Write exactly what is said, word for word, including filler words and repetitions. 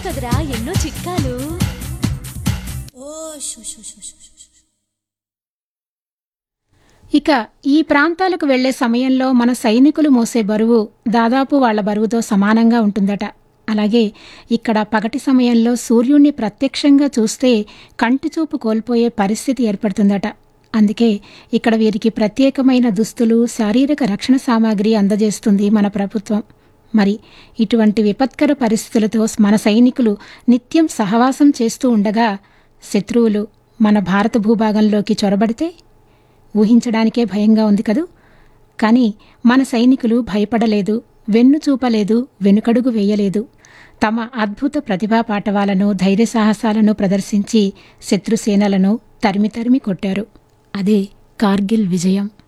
కదరా ఎన్నో చిట్కాలు. ఓ show show show show show. ఇక ఈ ప్రాంతాలకు వెళ్లే సమయంలో మన సైనికులు మోసే బరువు దాదాపు వాళ్ల బరువుతో సమానంగా ఉంటుందట. అలాగే ఇక్కడ పగటి సమయంలో సూర్యుణ్ణి ప్రత్యక్షంగా చూస్తే కంటిచూపు కోల్పోయే పరిస్థితి ఏర్పడుతుందట. అందుకే ఇక్కడ వీరికి ప్రత్యేకమైన దుస్తులు, శారీరక రక్షణ సామాగ్రి అందజేస్తుంది మన ప్రభుత్వం. మరి ఇటువంటి విపత్కర పరిస్థితులతో మన సైనికులు నిత్యం సహవాసం చేస్తూ ఉండగా శత్రువులు మన భారత భూభాగంలోకి చొరబడితే ఊహించడానికే భయంగా ఉంది కదూ. కానీ మన సైనికులు భయపడలేదు, వెన్ను చూపలేదు, వెనుకడుగు వేయలేదు. తమ అద్భుత ప్రతిభా పాటవాలను, ధైర్య సాహసాలను ప్రదర్శించి శత్రుసేనలను తరిమి తరిమి కొట్టారు. అదే కార్గిల్ విజయం.